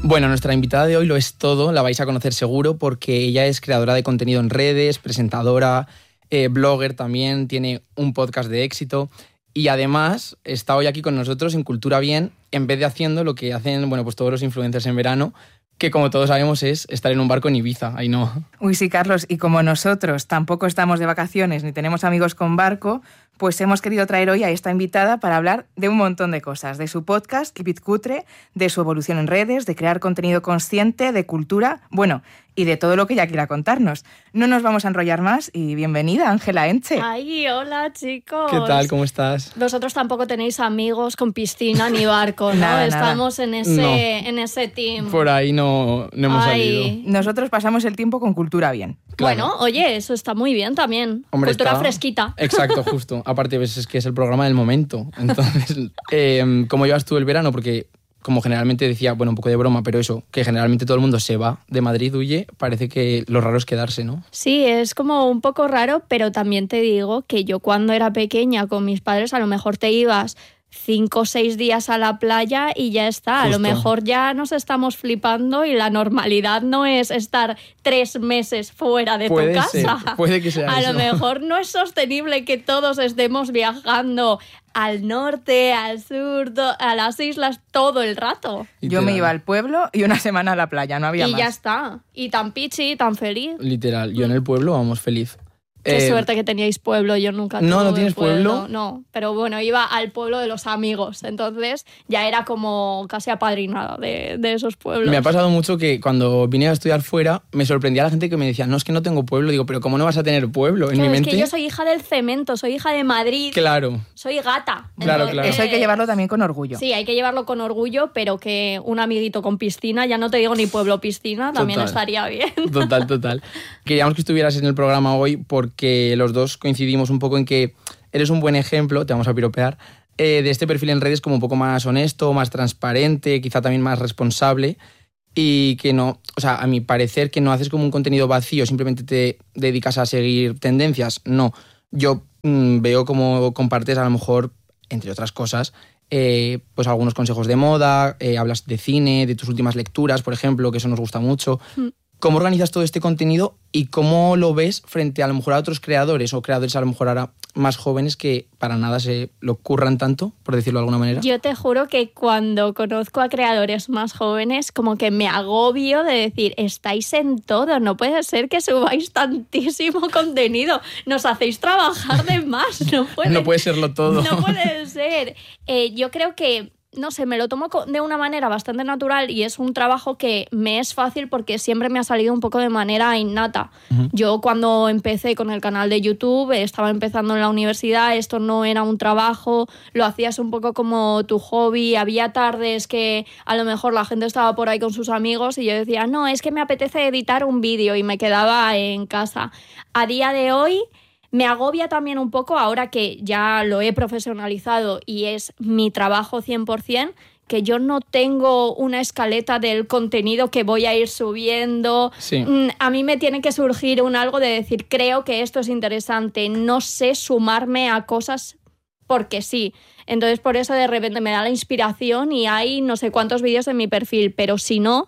Bueno, nuestra invitada de hoy lo es todo, la vais a conocer seguro porque ella es creadora de contenido en redes, presentadora, blogger también, tiene un podcast de éxito y además está hoy aquí con nosotros en Cultura Bien en vez de haciendo lo que hacen pues todos los influencers en verano, que como todos sabemos es estar en un barco en Ibiza, ahí no. Uy, sí, Carlos, y como nosotros tampoco estamos de vacaciones ni tenemos amigos con barco, pues hemos querido traer hoy a esta invitada para hablar de un montón de cosas, de su podcast, Keep It Cutre, de su evolución en redes, de crear contenido consciente, de cultura, y de todo lo que ella quiera contarnos. No nos vamos a enrollar más y bienvenida, Ángela Enche. Ay, hola, chicos. ¿Qué tal? ¿Cómo estás? Vosotros tampoco tenéis amigos con piscina ni barco, ¿no? Nada, Estamos en ese team. Por ahí no hemos salido. Nosotros pasamos el tiempo con Cultura Bien. Claro. Bueno, oye, eso está muy bien también. Hombre, cultura está fresquita. Exacto, justo. Aparte, es que es el programa del momento. Entonces, ¿cómo llevas tú el verano? Porque como generalmente decía, un poco de broma, pero eso, que generalmente todo el mundo se va de Madrid, huye, parece que lo raro es quedarse, ¿no? Sí, es como un poco raro, pero también te digo que yo cuando era pequeña con mis padres a lo mejor te ibas 5 o 6 días a la playa y ya está. Justo. A lo mejor ya nos estamos flipando y la normalidad no es estar 3 meses fuera de tu casa. Puede que sea a eso. lo mejor no es sostenible que todos estemos viajando al norte, al sur, a las islas todo el rato. Yo me iba al pueblo y una semana a la playa, no había Y más. ya está. Y tan pichi, tan feliz. Literal, yo en el pueblo, feliz. Qué suerte que teníais pueblo, yo nunca tuve. ¿No tienes pueblo? No, pero bueno, iba al pueblo de los amigos, entonces ya era como casi apadrinada de esos pueblos. Me ha pasado mucho que cuando vine a estudiar fuera me sorprendía la gente que me decía, no, es que no tengo pueblo. Digo, pero ¿cómo no vas a tener pueblo? En claro, mi es mente... que yo soy hija del cemento, soy hija de Madrid. Claro. Soy gata. Claro, Entonces, claro. Eso hay que llevarlo también con orgullo. Sí, hay que llevarlo con orgullo, pero que un amiguito con piscina, ya no te digo ni pueblo piscina, también estaría bien. Total. Queríamos que estuvieras en el programa hoy porque los dos coincidimos un poco en que eres un buen ejemplo, te vamos a piropear, de este perfil en redes como un poco más honesto, más transparente, quizá también más responsable y que no, a mi parecer, que no haces como un contenido vacío, simplemente te dedicas a seguir tendencias. No, yo veo como compartes a lo mejor, entre otras cosas, pues algunos consejos de moda, hablas de cine, de tus últimas lecturas, por ejemplo, que eso nos gusta mucho. ¿Cómo organizas todo este contenido y cómo lo ves frente a lo mejor a otros creadores o creadores a lo mejor ahora más jóvenes que para nada se lo curran tanto, por decirlo de alguna manera? Yo te juro que cuando conozco a creadores más jóvenes como que me agobio de decir, estáis en todo, no puede ser que subáis tantísimo contenido, nos hacéis trabajar de más, no puede serlo todo. No puede ser. Yo creo que no sé, me lo tomo de una manera bastante natural y es un trabajo que me es fácil porque siempre me ha salido un poco de manera innata. Uh-huh. Yo cuando empecé con el canal de YouTube, estaba empezando en la universidad, esto no era un trabajo, lo hacías un poco como tu hobby, había tardes que a lo mejor la gente estaba por ahí con sus amigos y yo decía, no, es que me apetece editar un vídeo y me quedaba en casa. A día de hoy me agobia también un poco, ahora que ya lo he profesionalizado y es mi trabajo 100%, que yo no tengo una escaleta del contenido que voy a ir subiendo. Sí. A mí me tiene que surgir algo de decir, creo que esto es interesante, no sé sumarme a cosas porque sí. Entonces por eso de repente me da la inspiración y hay no sé cuántos vídeos en mi perfil, pero si no,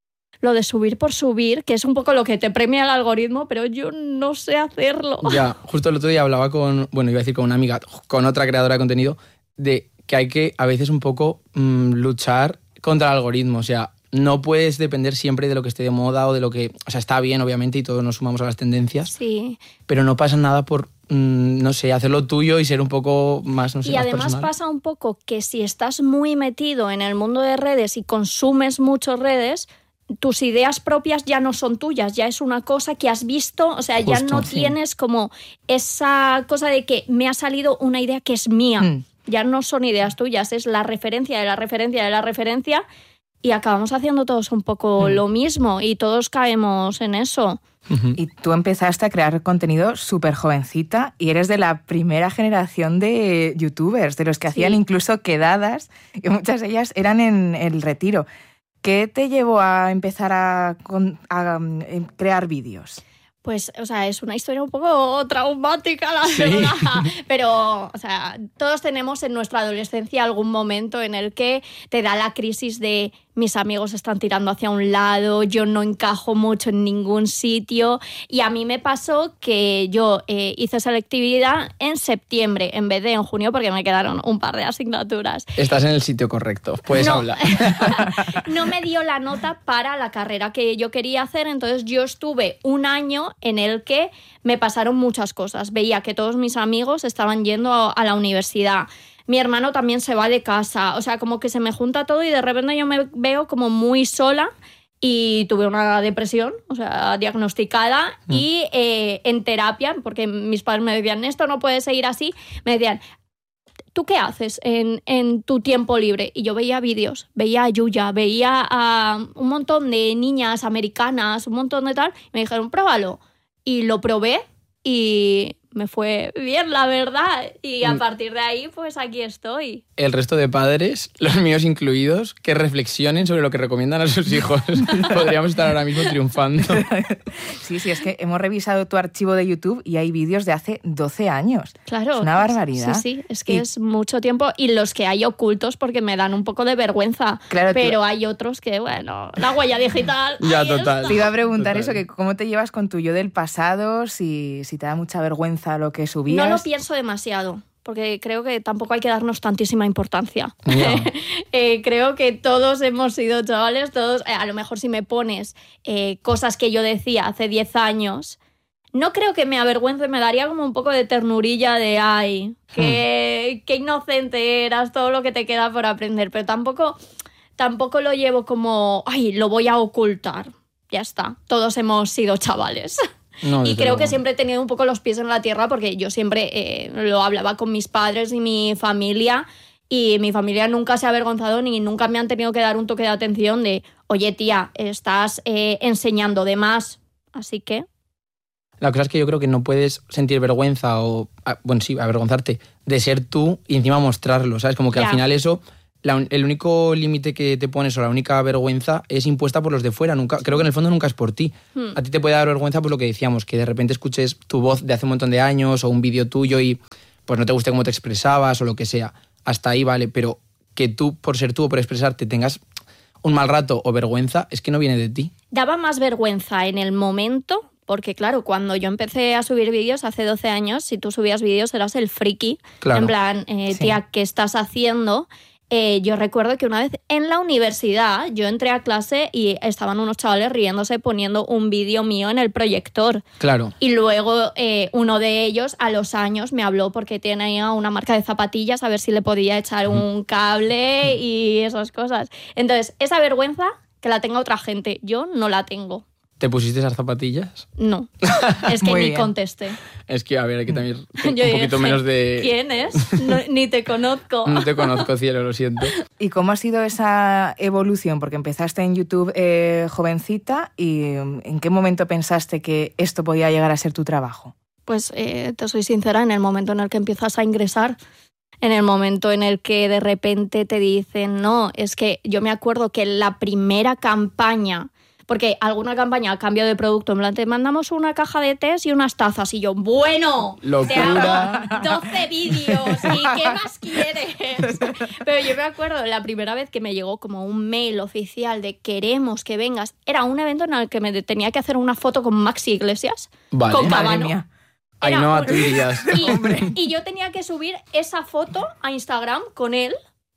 lo de subir por subir, que es un poco lo que te premia el algoritmo, pero yo no sé hacerlo. Ya, justo el otro día hablaba con una amiga, con otra creadora de contenido, de que hay que a veces un poco luchar contra el algoritmo. O sea, no puedes depender siempre de lo que esté de moda o de lo que... O sea, está bien, obviamente, y todos nos sumamos a las tendencias. Sí. Pero no pasa nada por, no sé, hacerlo tuyo y ser un poco más, no sé, y más además personal. Pasa un poco que si estás muy metido en el mundo de redes y consumes muchas redes, tus ideas propias ya no son tuyas, ya es una cosa que has visto, o sea, justo, ya no sí. tienes como esa cosa de que me ha salido una idea que es mía. Ya no son ideas tuyas, es la referencia de la referencia de la referencia y acabamos haciendo todos un poco lo mismo y todos caemos en eso. Uh-huh. Y tú empezaste a crear contenido súper jovencita y eres de la primera generación de youtubers, de los que hacían incluso quedadas y muchas de ellas eran en el retiro. ¿Qué te llevó a empezar a crear vídeos? Pues, o sea, es una historia un poco traumática, la verdad. Pero, o sea, todos tenemos en nuestra adolescencia algún momento en el que te da la crisis de mis amigos están tirando hacia un lado, yo no encajo mucho en ningún sitio. Y a mí me pasó que yo hice selectividad en septiembre en vez de en junio porque me quedaron un par de asignaturas. Estás en el sitio correcto, puedes hablar. No me dio la nota para la carrera que yo quería hacer, entonces yo estuve un año en el que me pasaron muchas cosas. Veía que todos mis amigos estaban yendo a la universidad. Mi hermano también se va de casa, o sea, como que se me junta todo y de repente yo me veo como muy sola y tuve una depresión, o sea, diagnosticada y en terapia, porque mis padres me decían, esto no puede seguir así, me decían, ¿tú qué haces en tu tiempo libre? Y yo veía vídeos, veía a Yuya, veía a un montón de niñas americanas, un montón de tal, y me dijeron, pruébalo. Y lo probé y me fue bien, la verdad. Y a partir de ahí, pues aquí estoy. El resto de padres, los míos incluidos, que reflexionen sobre lo que recomiendan a sus hijos. Podríamos estar ahora mismo triunfando. Sí, es que hemos revisado tu archivo de YouTube y hay vídeos de hace 12 años. Claro. Es una barbaridad. Sí, es que es mucho tiempo. Y los que hay ocultos porque me dan un poco de vergüenza. Claro, pero hay otros que, bueno, la huella digital... Ya, total. Te iba a preguntar Total. eso, que cómo te llevas con tu yo del pasado, si te da mucha vergüenza lo que subías. No lo pienso demasiado, porque creo que tampoco hay que darnos tantísima importancia. Yeah. Creo que todos hemos sido chavales, todos, a lo mejor si me pones cosas que yo decía hace 10 años, no creo que me avergüence, me daría como un poco de ternurilla de ay, qué inocente eras, todo lo que te queda por aprender, pero tampoco lo llevo como, ay, lo voy a ocultar. Ya está, todos hemos sido chavales. No, y desde creo luego. que siempre he tenido un poco los pies en la tierra porque yo siempre lo hablaba con mis padres y mi familia nunca se ha avergonzado ni nunca me han tenido que dar un toque de atención de oye tía, estás enseñando de más, así que... La cosa es que yo creo que no puedes sentir vergüenza o, bueno, sí, avergonzarte de ser tú y encima mostrarlo, ¿sabes? Como que al final eso... el único límite que te pones o la única vergüenza es impuesta por los de fuera. Creo que en el fondo nunca es por ti. A ti te puede dar vergüenza por lo que decíamos, que de repente escuches tu voz de hace un montón de años o un vídeo tuyo y pues no te guste cómo te expresabas o lo que sea. Hasta ahí vale, pero que tú, por ser tú o por expresarte, tengas un mal rato o vergüenza, es que no viene de ti. Daba más vergüenza en el momento, porque claro, cuando yo empecé a subir vídeos hace 12 años, si tú subías vídeos eras el friki. Claro. En plan, tía, ¿qué estás haciendo? Yo recuerdo que una vez en la universidad yo entré a clase y estaban unos chavales riéndose poniendo un vídeo mío en el proyector. Claro. Y luego uno de ellos a los años me habló porque tenía una marca de zapatillas a ver si le podía echar un cable y esas cosas. Entonces, esa vergüenza que la tenga otra gente, yo no la tengo. ¿Te pusiste esas zapatillas? No, es que Muy ni bien. contesté. Es que, a ver, hay que también un Yo poquito dije, menos de... ¿quién es? Ni te conozco. No te conozco, cielo, lo siento. ¿Y cómo ha sido esa evolución? Porque empezaste en YouTube jovencita y ¿en qué momento pensaste que esto podía llegar a ser tu trabajo? Pues te soy sincera, en el momento en el que empiezas a ingresar, en el momento en el que de repente te dicen, no, es que yo me acuerdo que la primera campaña, porque alguna campaña a cambio de producto, en plan, te mandamos una caja de tés y unas tazas, y yo, bueno, te Locura. hago 12 vídeos, ¿y qué más quieres? Pero yo me acuerdo, la primera vez que me llegó como un mail oficial de queremos que vengas, era un evento en el que me tenía que hacer una foto con Maxi Iglesias, Vale. con Madre Cabano. mía. Ahí Era no, un- tú dirías. y yo tenía que subir esa foto a Instagram con él,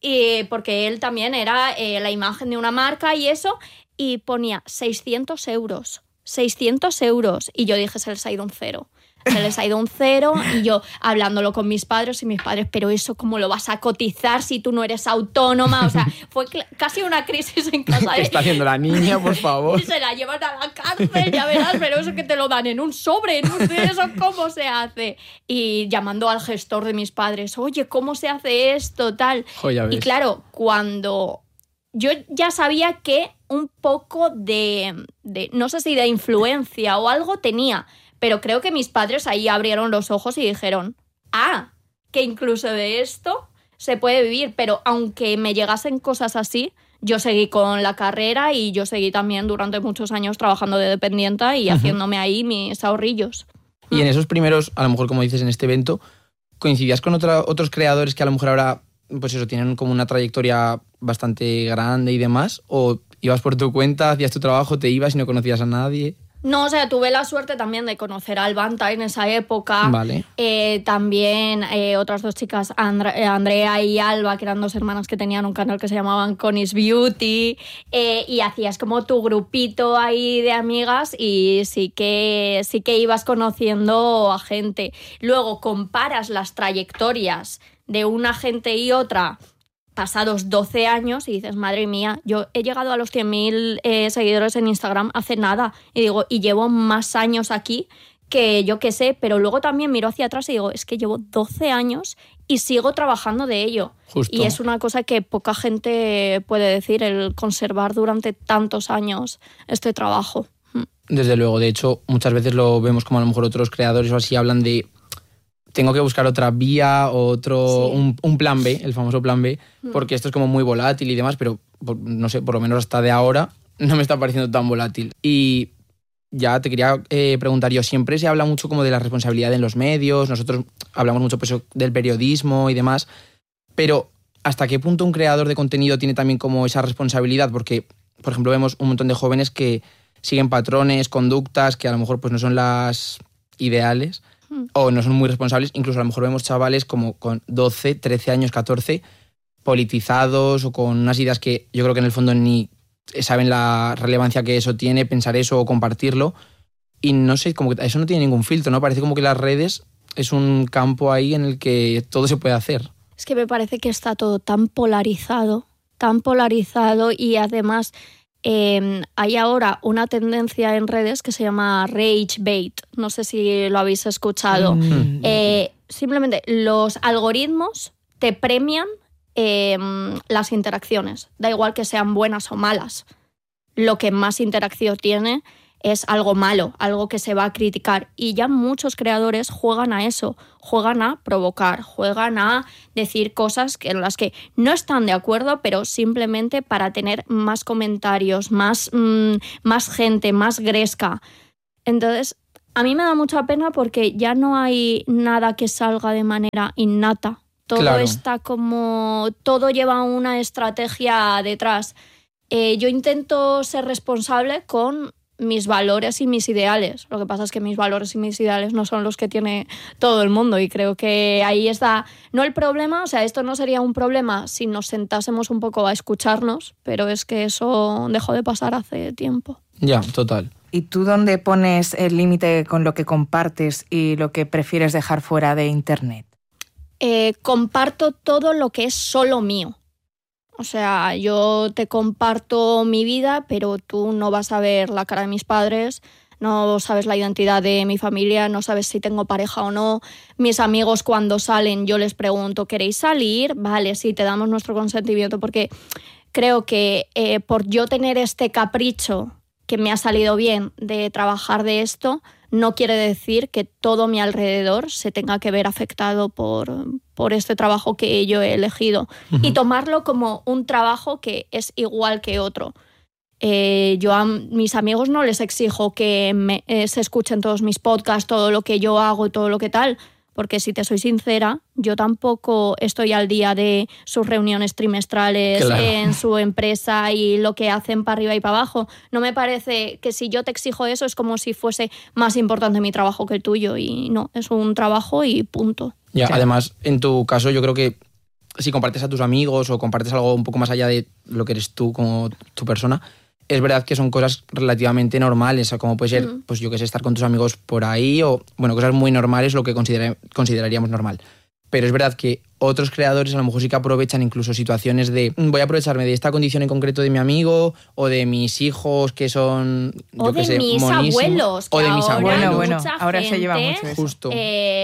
porque él también era la imagen de una marca y eso, y ponía 600 euros. 600 euros. Y yo dije, se les ha ido un cero. Se les ha ido un cero y yo hablándolo con mis padres y mis padres, pero eso cómo lo vas a cotizar si tú no eres autónoma. O sea, fue casi una crisis en casa. ¿Qué está haciendo la niña, por favor? Y se la llevan a la cárcel, ya verás, pero eso que te lo dan en un sobre, no sé eso cómo se hace. Y llamando al gestor de mis padres, oye, ¿cómo se hace esto? Tal. Jo, ya ves. Y claro, cuando yo ya sabía que un poco de, no sé si de influencia o algo tenía, pero creo que mis padres ahí abrieron los ojos y dijeron, que incluso de esto se puede vivir, pero aunque me llegasen cosas así, yo seguí con la carrera y yo seguí también durante muchos años trabajando de dependienta y haciéndome ahí mis ahorrillos. Y en esos primeros, a lo mejor como dices en este evento, ¿coincidías con otros creadores que a lo mejor ahora, pues eso, tienen como una trayectoria bastante grande y demás? ¿O ibas por tu cuenta, hacías tu trabajo, te ibas y no conocías a nadie? No, o sea, tuve la suerte también de conocer a Albanta en esa época. Vale. También otras dos chicas, Andrea y Alba, que eran dos hermanas que tenían un canal que se llamaban Connie's Beauty. Y hacías como tu grupito ahí de amigas y sí que ibas conociendo a gente. Luego comparas las trayectorias de una gente y otra pasados 12 años y dices, madre mía, yo he llegado a los 100.000 seguidores en Instagram hace nada. Y digo, y llevo más años aquí que yo qué sé, pero luego también miro hacia atrás y digo, es que llevo 12 años y sigo trabajando de ello. Justo. Y es una cosa que poca gente puede decir, el conservar durante tantos años este trabajo. Desde luego, de hecho, muchas veces lo vemos como a lo mejor otros creadores o así hablan de tengo que buscar otra vía o un plan B, el famoso plan B, porque esto es como muy volátil y demás, pero no sé, por lo menos hasta de ahora no me está pareciendo tan volátil. Y ya te quería preguntar yo, siempre se habla mucho como de la responsabilidad en los medios, nosotros hablamos mucho pues, del periodismo y demás, pero ¿hasta qué punto un creador de contenido tiene también como esa responsabilidad? Porque, por ejemplo, vemos un montón de jóvenes que siguen patrones, conductas que a lo mejor pues, no son las ideales o no son muy responsables. Incluso a lo mejor vemos chavales como con 12, 13 años, 14, politizados o con unas ideas que yo creo que en el fondo ni saben la relevancia que eso tiene, pensar eso o compartirlo. Y no sé, como que eso no tiene ningún filtro, ¿no? Parece como que las redes es un campo ahí en el que todo se puede hacer. Es que me parece que está todo tan polarizado y además hay ahora una tendencia en redes que se llama rage bait. No sé si lo habéis escuchado. Simplemente los algoritmos te premian las interacciones. Da igual que sean buenas o malas. Lo que más interacción tiene es algo malo, algo que se va a criticar. Y ya muchos creadores juegan a eso, juegan a provocar, juegan a decir cosas en las que no están de acuerdo, pero simplemente para tener más comentarios, más gente, más gresca. Entonces, a mí me da mucha pena porque ya no hay nada que salga de manera innata. Todo está como... Todo lleva una estrategia detrás. Yo intento ser responsable con mis valores y mis ideales. Lo que pasa es que mis valores y mis ideales no son los que tiene todo el mundo y creo que ahí está, no el problema, o sea, esto no sería un problema si nos sentásemos un poco a escucharnos, pero es que eso dejó de pasar hace tiempo. Ya, total. ¿Y tú dónde pones el límite con lo que compartes y lo que prefieres dejar fuera de Internet? Comparto todo lo que es solo mío. O sea, yo te comparto mi vida, pero tú no vas a ver la cara de mis padres, no sabes la identidad de mi familia, no sabes si tengo pareja o no. Mis amigos cuando salen yo les pregunto, ¿queréis salir? Vale, sí, te damos nuestro consentimiento, porque creo que por yo tener este capricho que me ha salido bien de trabajar de esto, no quiere decir que todo mi alrededor se tenga que ver afectado por este trabajo que yo he elegido. Y tomarlo como un trabajo que es igual que otro. Yo a mis amigos no les exijo que se escuchen todos mis podcasts, todo lo que yo hago y todo lo que tal, porque si te soy sincera, yo tampoco estoy al día de sus reuniones trimestrales en su empresa y lo que hacen para arriba y para abajo. No me parece que si yo te exijo eso es como si fuese más importante mi trabajo que el tuyo, y no, es un trabajo y punto. Ya, además, en tu caso yo creo que si compartes a tus amigos o compartes algo un poco más allá de lo que eres tú como tu persona, es verdad que son cosas relativamente normales, o sea, como puede ser, pues yo qué sé, estar con tus amigos por ahí, o bueno, cosas muy normales, lo que consideraríamos normal. Pero es verdad que otros creadores a lo mejor sí que aprovechan incluso situaciones de voy a aprovecharme de esta condición en concreto de mi amigo o de mis hijos que son, o de mis abuelos. O de mis abuelos. Bueno, ahora se lleva mucho eso. Justo.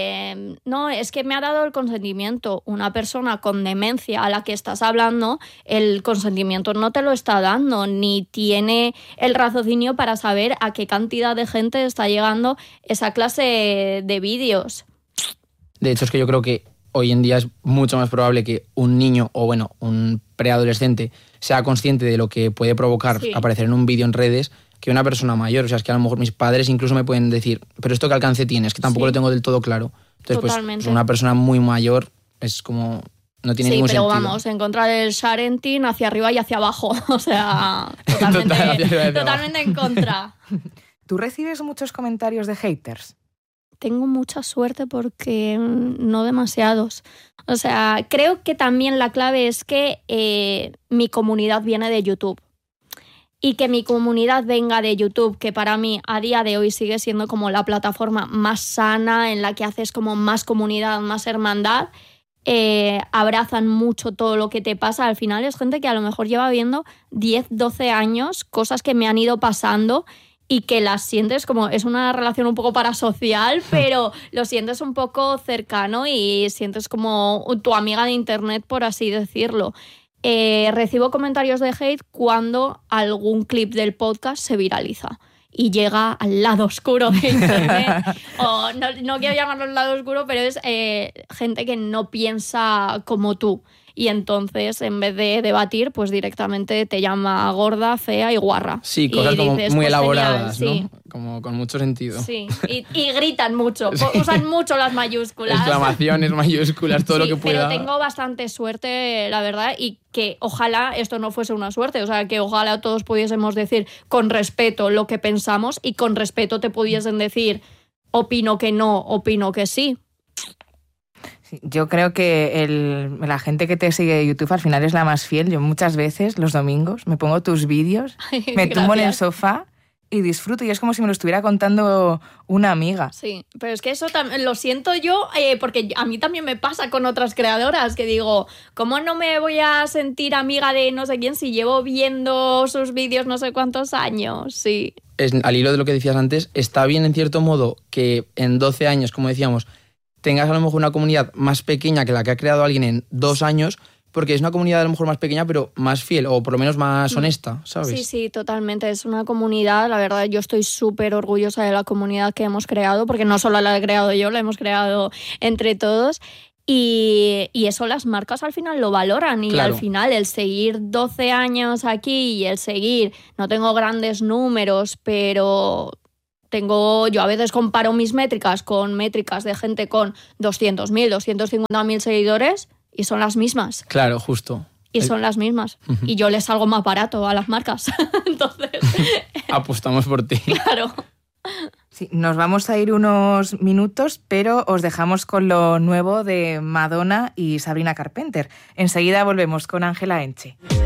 No, es que me ha dado el consentimiento. Una persona con demencia a la que estás hablando, el consentimiento no te lo está dando, ni tiene el raciocinio para saber a qué cantidad de gente está llegando esa clase de vídeos. De hecho, es que yo creo que hoy en día es mucho más probable que un niño o, bueno, un preadolescente sea consciente de lo que puede provocar aparecer en un vídeo en redes que una persona mayor. O sea, es que a lo mejor mis padres incluso me pueden decir, pero ¿esto qué alcance tiene? Es que tampoco lo tengo del todo claro. Entonces, pues una persona muy mayor es como, no tiene Sí, ningún pero sentido. vamos, en contra del sharenting hacia arriba y hacia abajo. O sea, totalmente, Total, hacia arriba y hacia totalmente en contra. ¿Tú recibes muchos comentarios de haters? Tengo mucha suerte porque no demasiados. O sea, creo que también la clave es que mi comunidad viene de YouTube. Y que mi comunidad venga de YouTube, que para mí a día de hoy sigue siendo como la plataforma más sana, en la que haces como más comunidad, más hermandad, abrazan mucho todo lo que te pasa. Al final es gente que a lo mejor lleva viendo 10, 12 años, cosas que me han ido pasando y que las sientes como, es una relación un poco parasocial, pero lo sientes un poco cercano y sientes como tu amiga de internet, por así decirlo. Recibo comentarios de hate cuando algún clip del podcast se viraliza y llega al lado oscuro de internet. O no quiero llamarlo el lado oscuro, pero es gente que no piensa como tú. Y entonces, en vez de debatir, pues directamente te llama gorda, fea y guarra. Sí, cosas y como dices, muy pues elaboradas, genial, ¿no? Como con mucho sentido. Sí, y gritan mucho, usan mucho las mayúsculas. Exclamaciones, mayúsculas, todo lo que pueda. Pero tengo bastante suerte, la verdad, y que ojalá esto no fuese una suerte, o sea, que ojalá todos pudiésemos decir con respeto lo que pensamos y con respeto te pudiesen decir opino que no, opino que sí. Sí, yo creo que la gente que te sigue de YouTube al final es la más fiel. Yo muchas veces, los domingos, me pongo tus vídeos, me tumbo en el sofá y disfruto. Y es como si me lo estuviera contando una amiga. Sí, pero es que eso lo siento yo, porque a mí también me pasa con otras creadoras, que digo, ¿cómo no me voy a sentir amiga de no sé quién si llevo viendo sus vídeos no sé cuántos años? Sí. Al hilo de lo que decías antes, está bien en cierto modo que en 12 años, como decíamos, tengas a lo mejor una comunidad más pequeña que la que ha creado alguien en 2 años, porque es una comunidad a lo mejor más pequeña, pero más fiel, o por lo menos más honesta, ¿sabes? Sí, sí, totalmente. Es una comunidad, la verdad, yo estoy súper orgullosa de la comunidad que hemos creado, porque no solo la he creado yo, la hemos creado entre todos. Y eso las marcas al final lo valoran. Y claro, al final el seguir 12 años aquí y el seguir, no tengo grandes números, pero yo a veces comparo mis métricas con métricas de gente con 200.000, 250.000 seguidores y son las mismas. Claro, justo. Y son las mismas. Uh-huh. Y yo les salgo más barato a las marcas. Entonces... apostamos por ti. Claro. Sí, nos vamos a ir unos minutos, pero os dejamos con lo nuevo de Madonna y Sabrina Carpenter. Enseguida volvemos con Ángela Enche.